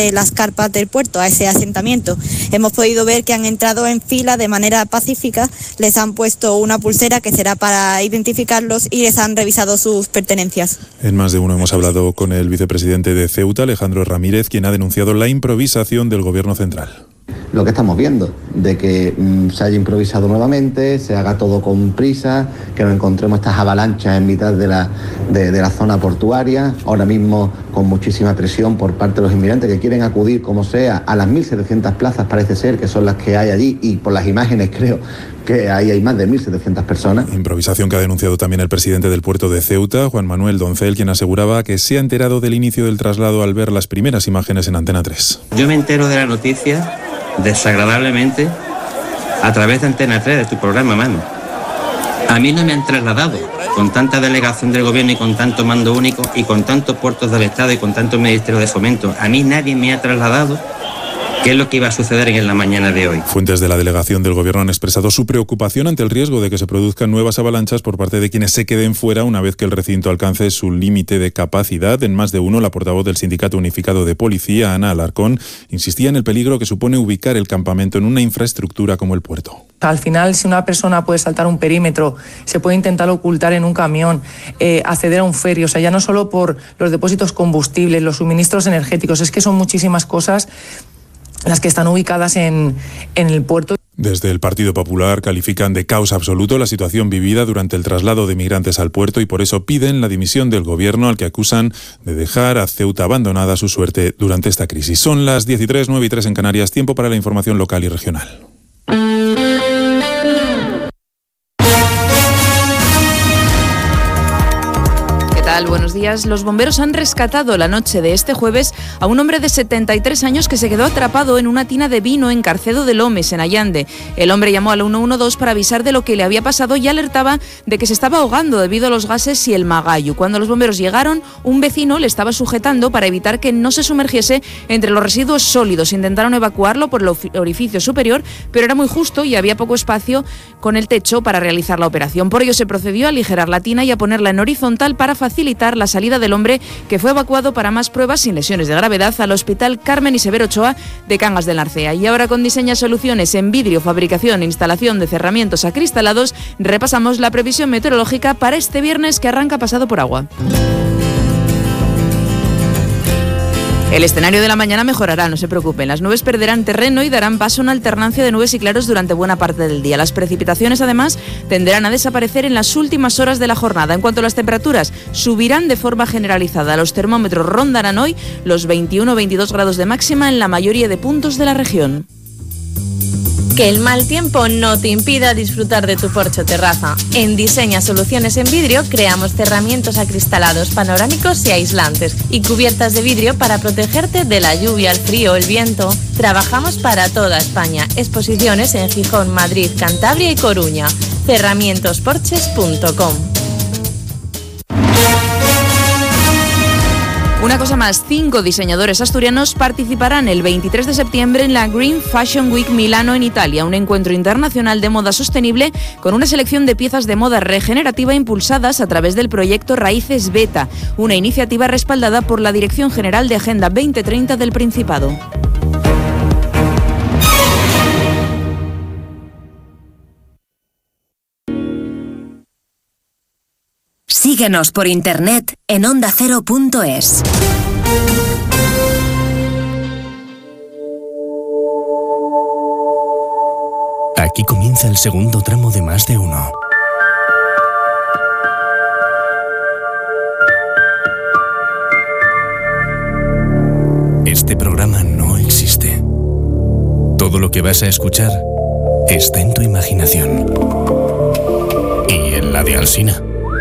las carpas del puerto, a ese asentamiento. Hemos podido ver que han entrado en fila de manera pacífica, les han puesto una pulsera que será para identificarlos y les han revisado sus pertenencias. En Más de Uno hemos hablado con el vicepresidente de Ceuta, Alejandro Ramírez, quien ha denunciado la improvisación del gobierno central. Lo que estamos viendo, de que se haya improvisado nuevamente, se haga todo con prisa, que nos encontremos estas avalanchas en mitad de la zona portuaria, ahora mismo con muchísima presión por parte de los inmigrantes que quieren acudir como sea a las 1.700 plazas, parece ser que son las que hay allí, y por las imágenes creo que ahí hay más de 1.700 personas. Improvisación que ha denunciado también el presidente del puerto de Ceuta, Juan Manuel Doncel, quien aseguraba que se ha enterado del inicio del traslado al ver las primeras imágenes en Antena 3. Yo me entero de la noticia desagradablemente a través de Antena 3, de tu programa, mano. A mí no me han trasladado con tanta delegación del gobierno y con tanto mando único y con tantos puertos del Estado y con tanto Ministerio de Fomento. A mí nadie me ha trasladado qué es lo que iba a suceder en la mañana de hoy. Fuentes de la delegación del gobierno han expresado su preocupación ante el riesgo de que se produzcan nuevas avalanchas por parte de quienes se queden fuera una vez que el recinto alcance su límite de capacidad. En Más de Uno, la portavoz del Sindicato Unificado de Policía, Ana Alarcón, insistía en el peligro que supone ubicar el campamento en una infraestructura como el puerto. Al final, si una persona puede saltar un perímetro, se puede intentar ocultar en un camión, acceder a un ferry, o sea, ya no solo por los depósitos combustibles, los suministros energéticos, es que son muchísimas cosas las que están ubicadas en el puerto. Desde el Partido Popular califican de caos absoluto la situación vivida durante el traslado de migrantes al puerto y por eso piden la dimisión del gobierno, al que acusan de dejar a Ceuta abandonada a su suerte durante esta crisis. Son las 13:03, 9:03 en Canarias, tiempo para la información local y regional. Buenos días. Los bomberos han rescatado la noche de este jueves a un hombre de 73 años que se quedó atrapado en una tina de vino en Carcedo de Lomes, en Allande. El hombre llamó al 112 para avisar de lo que le había pasado y alertaba de que se estaba ahogando debido a los gases y el magallo. Cuando los bomberos llegaron, un vecino le estaba sujetando para evitar que no se sumergiese entre los residuos sólidos. Intentaron evacuarlo por el orificio superior, pero era muy justo y había poco espacio con el techo para realizar la operación. Por ello se procedió a aligerar la tina y a ponerla en horizontal para facilitar la salida del hombre, que fue evacuado para más pruebas sin lesiones de gravedad al Hospital Carmen y Severo Ochoa de Cangas del Narcea. Y ahora, con Diseña Soluciones en vidrio, fabricación e instalación de cerramientos acristalados, repasamos la previsión meteorológica para este viernes que arranca pasado por agua. El escenario de la mañana mejorará, no se preocupen. Las nubes perderán terreno y darán paso a una alternancia de nubes y claros durante buena parte del día. Las precipitaciones, además, tenderán a desaparecer en las últimas horas de la jornada. En cuanto a las temperaturas, subirán de forma generalizada. Los termómetros rondarán hoy los 21-22 grados de máxima en la mayoría de puntos de la región. Que el mal tiempo no te impida disfrutar de tu porche o terraza. En Diseña Soluciones en Vidrio creamos cerramientos acristalados, panorámicos y aislantes y cubiertas de vidrio para protegerte de la lluvia, el frío, el viento. Trabajamos para toda España. Exposiciones en Gijón, Madrid, Cantabria y Coruña. Cerramientosporches.com. Una cosa más, 5 diseñadores asturianos participarán el 23 de septiembre en la Green Fashion Week Milano en Italia, un encuentro internacional de moda sostenible con una selección de piezas de moda regenerativa impulsadas a través del proyecto Raíces Beta, una iniciativa respaldada por la Dirección General de Agenda 2030 del Principado. Síguenos por internet en ondacero.es. Aquí comienza el segundo tramo de Más de Uno. Este programa no existe. Todo lo que vas a escuchar está en tu imaginación. Y en la de Alsina.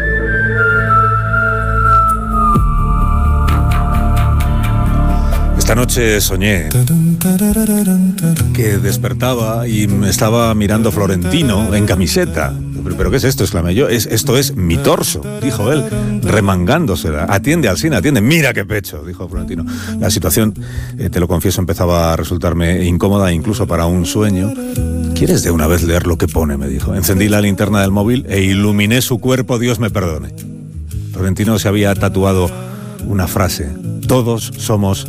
Esta noche soñé que despertaba y estaba mirando Florentino en camiseta. ¿Pero qué es esto?, exclamé yo. Esto es mi torso, dijo él, remangándosela. Atiende, Alsina, atiende. Mira qué pecho, dijo Florentino. La situación, te lo confieso, empezaba a resultarme incómoda incluso para un sueño. ¿Quieres de una vez leer lo que pone?, me dijo. Encendí la linterna del móvil e iluminé su cuerpo, Dios me perdone. Florentino se había tatuado una frase: todos somos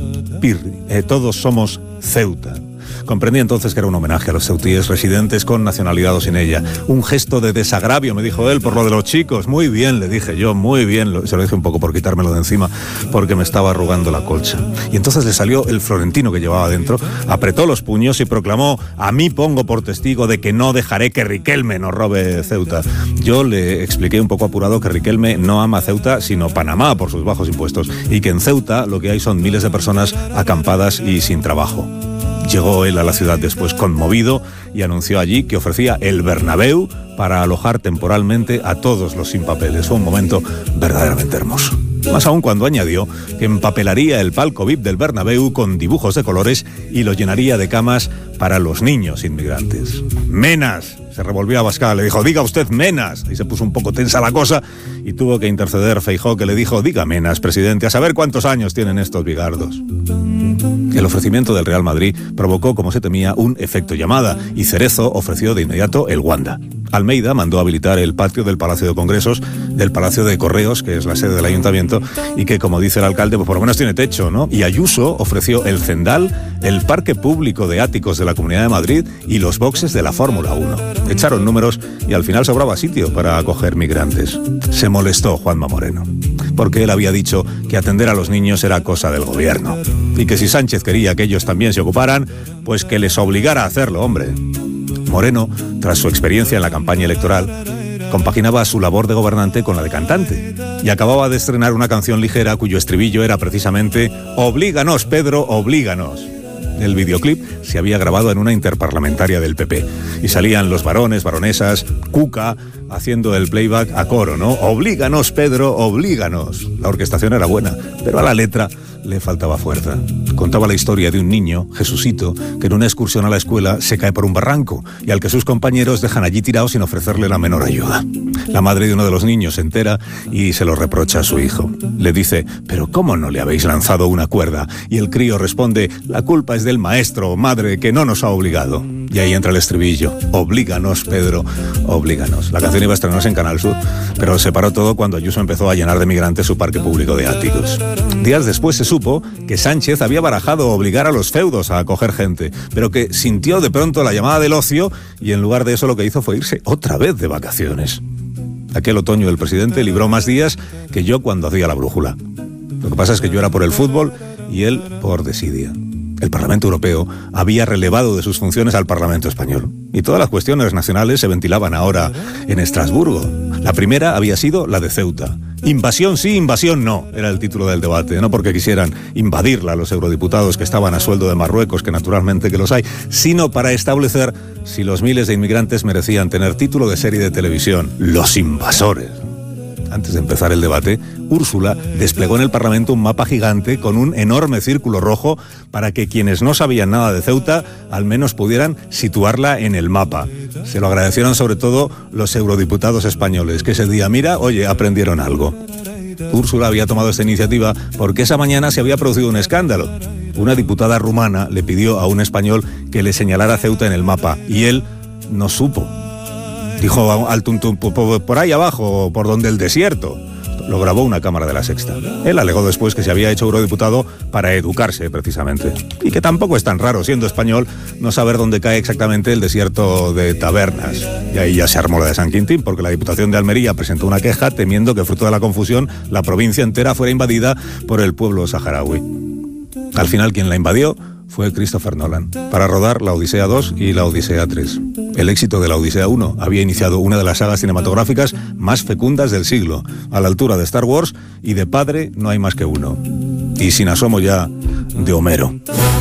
Ceuta. Comprendí entonces que era un homenaje a los ceutíes residentes con nacionalidad o sin ella. Un gesto de desagravio, me dijo él, por lo de los chicos. Muy bien, le dije yo, muy bien. Se lo dije un poco por quitármelo de encima, porque me estaba arrugando la colcha. Y entonces le salió el florentino que llevaba dentro, apretó los puños y proclamó: a mí pongo por testigo de que no dejaré que Riquelme nos robe Ceuta. Yo le expliqué un poco apurado que Riquelme no ama Ceuta, sino Panamá por sus bajos impuestos, y que en Ceuta lo que hay son miles de personas acampadas y sin trabajo. Llegó él a la ciudad después conmovido y anunció allí que ofrecía el Bernabéu para alojar temporalmente a todos los sin papeles. Fue un momento verdaderamente hermoso. Más aún cuando añadió que empapelaría el palco VIP del Bernabéu con dibujos de colores y lo llenaría de camas para los niños inmigrantes. ¡Menas! Se revolvió a Abascal, le dijo: diga usted Menas. Y se puso un poco tensa la cosa y tuvo que interceder Feijóo, que le dijo: diga Menas, presidente, a saber cuántos años tienen estos bigardos. El ofrecimiento del Real Madrid provocó, como se temía, un efecto llamada, y Cerezo ofreció de inmediato el Wanda. Almeida mandó habilitar el patio del Palacio de Congresos, del Palacio de Correos, que es la sede del Ayuntamiento, y que, como dice el alcalde, pues por lo menos tiene techo, ¿no? Y Ayuso ofreció el Zendal, el Parque Público de Áticos de la Comunidad de Madrid y los boxes de la Fórmula 1. Echaron números y al final sobraba sitio para acoger migrantes. Se molestó Juanma Moreno, porque él había dicho que atender a los niños era cosa del gobierno, y que si Sánchez quería que ellos también se ocuparan, pues que les obligara a hacerlo, hombre. Moreno, tras su experiencia en la campaña electoral, compaginaba su labor de gobernante con la de cantante y acababa de estrenar una canción ligera cuyo estribillo era precisamente «Oblíganos, Pedro, oblíganos». El videoclip se había grabado en una interparlamentaria del PP y salían los varones, baronesas, Cuca, haciendo el playback a coro, ¿no? «Oblíganos, Pedro, oblíganos». La orquestación era buena, pero a la letra le faltaba fuerza. Contaba la historia de un niño, Jesucito, que en una excursión a la escuela se cae por un barranco y al que sus compañeros dejan allí tirado sin ofrecerle la menor ayuda. La madre de uno de los niños se entera y se lo reprocha a su hijo. Le dice: «¿Pero cómo no le habéis lanzado una cuerda?». Y el crío responde: «La culpa es del maestro, madre, que no nos ha obligado». Y ahí entra el estribillo: «Oblíganos, Pedro, oblíganos». La canción iba a estrenarse en Canal Sur, pero se paró todo cuando Ayuso empezó a llenar de migrantes su parque público de áticos. Días después se supo que Sánchez había barajado obligar a los feudos a acoger gente, pero que sintió de pronto la llamada del ocio y en lugar de eso lo que hizo fue irse otra vez de vacaciones. Aquel otoño el presidente libró más días que yo cuando hacía la brújula. Lo que pasa es que yo era por el fútbol y él por desidia. El Parlamento Europeo había relevado de sus funciones al Parlamento Español y todas las cuestiones nacionales se ventilaban ahora en Estrasburgo. La primera había sido la de Ceuta. Invasión sí, invasión no, era el título del debate, no porque quisieran invadirla los eurodiputados que estaban a sueldo de Marruecos, que naturalmente que los hay, sino para establecer si los miles de inmigrantes merecían tener título de serie de televisión: Los invasores. Antes de empezar el debate, Úrsula desplegó en el Parlamento un mapa gigante con un enorme círculo rojo para que quienes no sabían nada de Ceuta al menos pudieran situarla en el mapa. Se lo agradecieron sobre todo los eurodiputados españoles, que ese día, mira, oye, aprendieron algo. Úrsula había tomado esta iniciativa porque esa mañana se había producido un escándalo. Una diputada rumana le pidió a un español que le señalara Ceuta en el mapa y él no supo. Dijo al tuntum, por ahí abajo, por donde el desierto. Lo grabó una cámara de La Sexta. Él alegó después que se había hecho eurodiputado para educarse, precisamente. Y que tampoco es tan raro, siendo español, no saber dónde cae exactamente el desierto de Tabernas. Y ahí ya se armó la de San Quintín, porque la Diputación de Almería presentó una queja temiendo que, fruto de la confusión, la provincia entera fuera invadida por el pueblo saharaui. Al final, quien la invadió fue Christopher Nolan, para rodar La Odisea 2 y La Odisea 3. El éxito de La Odisea 1 había iniciado una de las sagas cinematográficas más fecundas del siglo, a la altura de Star Wars y de padre no hay más que uno. Y sin asomo ya de Homero.